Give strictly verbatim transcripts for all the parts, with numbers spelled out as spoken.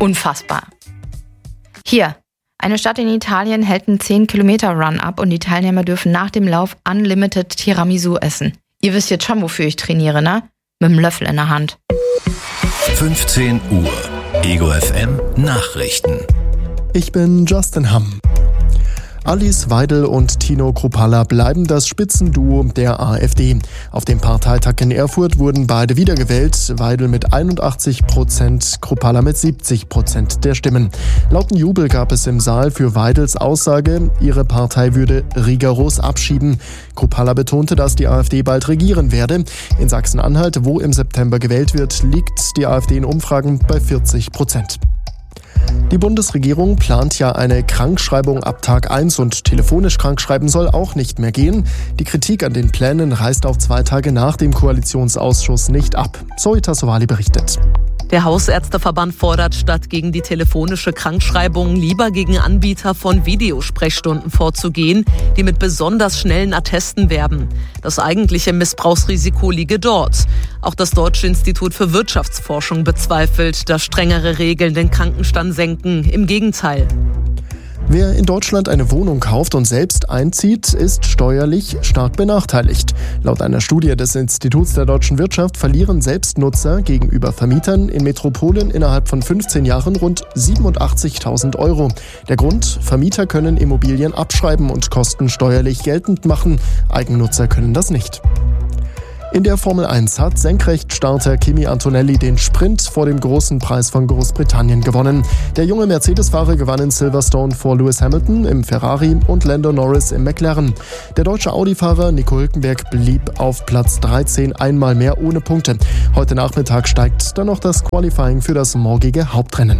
Unfassbar. Hier, eine Stadt in Italien hält einen zehn Kilometer Run ab und die Teilnehmer dürfen nach dem Lauf Unlimited Tiramisu essen. Ihr wisst jetzt schon, wofür ich trainiere, ne? Mit dem Löffel in der Hand. fünfzehn Uhr. Ego F M Nachrichten. Ich bin Justin Hamm. Alice Weidel und Tino Kruppalla bleiben das Spitzenduo der AfD. Auf dem Parteitag in Erfurt wurden beide wiedergewählt, Weidel mit einundachtzig Prozent, Kruppalla mit siebzig Prozent der Stimmen. Lauten Jubel gab es im Saal für Weidels Aussage, ihre Partei würde rigoros abschieben. Kruppalla betonte, dass die AfD bald regieren werde. In Sachsen-Anhalt, wo im September gewählt wird, liegt die AfD in Umfragen bei vierzig Prozent. Die Bundesregierung plant ja eine Krankschreibung ab Tag eins und telefonisch krankschreiben soll auch nicht mehr gehen. Die Kritik an den Plänen reißt auch zwei Tage nach dem Koalitionsausschuss nicht ab. Zoe Tassovali berichtet. Der Hausärzteverband fordert, statt gegen die telefonische Krankschreibung lieber gegen Anbieter von Videosprechstunden vorzugehen, die mit besonders schnellen Attesten werben. Das eigentliche Missbrauchsrisiko liege dort. Auch das Deutsche Institut für Wirtschaftsforschung bezweifelt, dass strengere Regeln den Krankenstand senken. Im Gegenteil. Wer in Deutschland eine Wohnung kauft und selbst einzieht, ist steuerlich stark benachteiligt. Laut einer Studie des Instituts der deutschen Wirtschaft verlieren Selbstnutzer gegenüber Vermietern in Metropolen innerhalb von fünfzehn Jahren rund siebenundachtzigtausend Euro. Der Grund: Vermieter können Immobilien abschreiben und Kosten steuerlich geltend machen. Eigennutzer können das nicht. In der Formel eins hat Senkrechtstarter Kimi Antonelli den Sprint vor dem großen Preis von Großbritannien gewonnen. Der junge Mercedes-Fahrer gewann in Silverstone vor Lewis Hamilton im Ferrari und Lando Norris im McLaren. Der deutsche Audi-Fahrer Nico Hülkenberg blieb auf Platz dreizehn einmal mehr ohne Punkte. Heute Nachmittag steigt dann noch das Qualifying für das morgige Hauptrennen.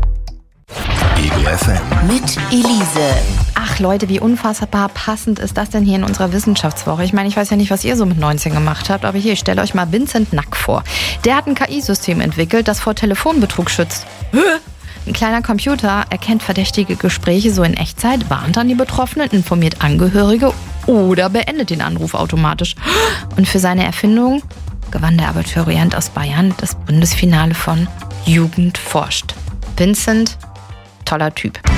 Ego F M. Mit Elise. Ach Leute, wie unfassbar passend ist das denn hier in unserer Wissenschaftswoche? Ich meine, ich weiß ja nicht, was ihr so mit neunzehn gemacht habt, aber hier, ich stelle euch mal Vincent Nack vor. Der hat ein K I-System entwickelt, das vor Telefonbetrug schützt. Ein kleiner Computer erkennt verdächtige Gespräche so in Echtzeit, warnt dann die Betroffenen, informiert Angehörige oder beendet den Anruf automatisch. Und für seine Erfindung gewann der Abiturient aus Bayern das Bundesfinale von Jugend forscht. Vincent, toller Typ.